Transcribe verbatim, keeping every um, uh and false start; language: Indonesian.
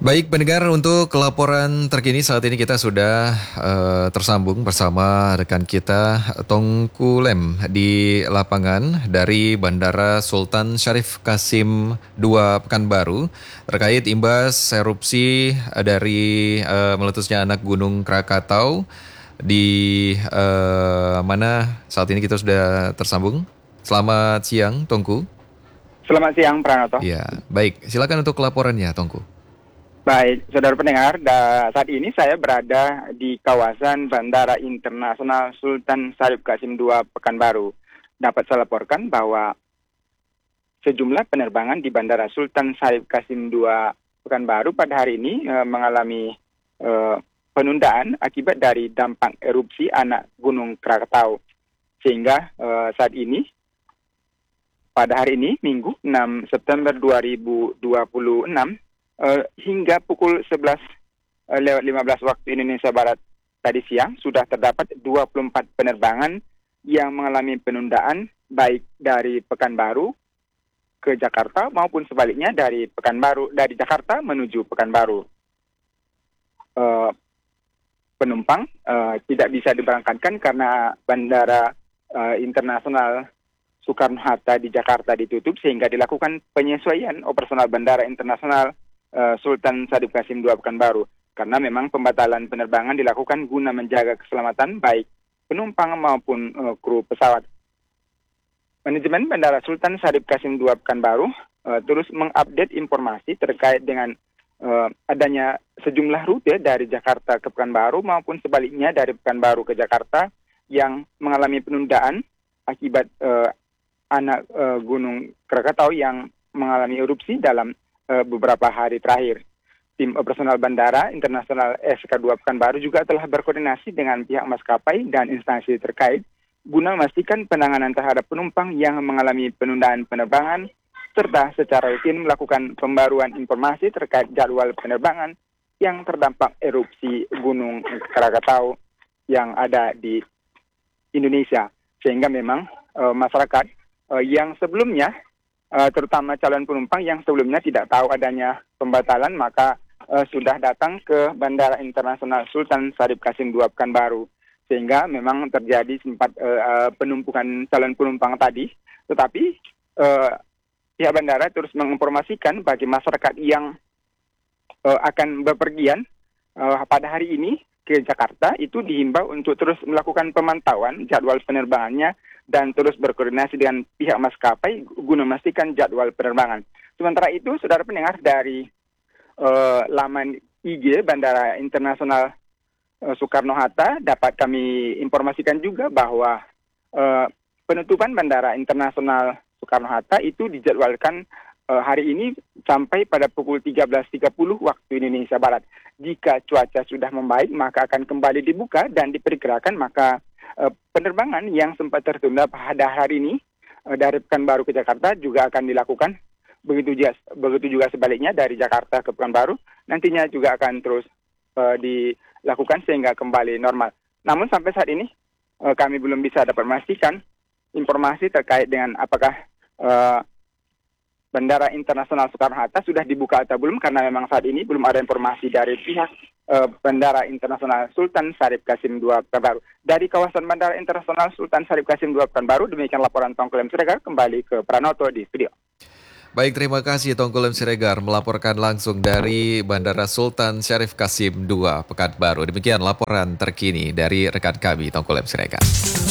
Baik pendengar, untuk laporan terkini saat ini kita sudah uh, tersambung bersama rekan kita Tongku Lem di lapangan dari Bandara Sultan Syarif Kasim dua Pekanbaru terkait imbas erupsi dari uh, meletusnya anak Gunung Krakatau di uh, mana saat ini kita sudah tersambung. Selamat siang Tongku. Selamat siang Pranoto. Ya, baik, silakan untuk laporannya Tongku. Baik, saudara pendengar, da, saat ini saya berada di kawasan Bandara Internasional Sultan Syarif Kasim dua Pekanbaru. Dapat saya laporkan bahwa sejumlah penerbangan di Bandara Sultan Syarif Kasim dua Pekanbaru pada hari ini e, mengalami e, penundaan akibat dari dampak erupsi anak Gunung Krakatau. Sehingga e, saat ini, pada hari ini, Minggu enam September dua ribu dua puluh enam, Uh, hingga pukul sebelas uh, lewat lima belas waktu Indonesia Barat tadi siang sudah terdapat dua puluh empat penerbangan yang mengalami penundaan baik dari Pekanbaru ke Jakarta maupun sebaliknya dari Pekanbaru dari Jakarta menuju Pekanbaru. Uh, penumpang uh, tidak bisa diberangkatkan karena Bandara uh, Internasional Soekarno-Hatta di Jakarta ditutup sehingga dilakukan penyesuaian operasional Bandara Internasional Sultan Syarif Kasim dua Pekanbaru, karena memang pembatalan penerbangan dilakukan guna menjaga keselamatan baik penumpang maupun uh, kru pesawat. Manajemen Bandara Sultan Syarif Kasim dua Pekanbaru uh, terus mengupdate informasi terkait dengan uh, adanya sejumlah rute dari Jakarta ke Pekanbaru maupun sebaliknya dari Pekanbaru ke Jakarta yang mengalami penundaan akibat uh, anak uh, Gunung Krakatau yang mengalami erupsi dalam beberapa hari terakhir. Tim operasional Bandara Internasional S K dua Pekanbaru juga telah berkoordinasi dengan pihak maskapai dan instansi terkait guna memastikan penanganan terhadap penumpang yang mengalami penundaan penerbangan serta secara rutin melakukan pembaruan informasi terkait jadwal penerbangan yang terdampak erupsi Gunung Krakatau yang ada di Indonesia. Sehingga memang uh, masyarakat uh, yang sebelumnya Uh, terutama calon penumpang yang sebelumnya tidak tahu adanya pembatalan, maka uh, sudah datang ke Bandara Internasional Sultan Syarif Kasim dua Pekanbaru. Sehingga memang terjadi sempat uh, uh, penumpukan calon penumpang tadi, tetapi uh, pihak bandara terus menginformasikan bagi masyarakat yang uh, akan bepergian uh, pada hari ini ke Jakarta itu dihimbau untuk terus melakukan pemantauan jadwal penerbangannya dan terus berkoordinasi dengan pihak maskapai guna memastikan jadwal penerbangan. Sementara itu, saudara pendengar, dari uh, laman I G Bandara Internasional uh, Soekarno-Hatta dapat kami informasikan juga bahwa uh, penutupan Bandara Internasional Soekarno-Hatta itu dijadwalkan uh, hari ini sampai pada pukul tiga belas tiga puluh waktu Indonesia Barat. Jika cuaca sudah membaik, maka akan kembali dibuka dan diperkirakan maka Uh, penerbangan yang sempat tertunda pada hari ini uh, dari Pekanbaru ke Jakarta juga akan dilakukan. Begitu juga, begitu juga sebaliknya dari Jakarta ke Pekanbaru nantinya juga akan terus uh, dilakukan sehingga kembali normal. Namun sampai saat ini uh, kami belum bisa dapat memastikan informasi terkait dengan apakah uh, Bandara Internasional Soekarno-Hatta sudah dibuka atau belum, karena memang saat ini belum ada informasi dari pihak uh, Bandara Internasional Sultan Syarif Kasim dua Pekanbaru. Dari kawasan Bandara Internasional Sultan Syarif Kasim dua Pekanbaru, demikian laporan Tongku Lem Siregar, kembali ke Pranoto di studio. Baik, terima kasih Tongku Lem Siregar melaporkan langsung dari Bandara Sultan Syarif Kasim dua Pekanbaru. Demikian laporan terkini dari rekan kami Tongku Lem Siregar.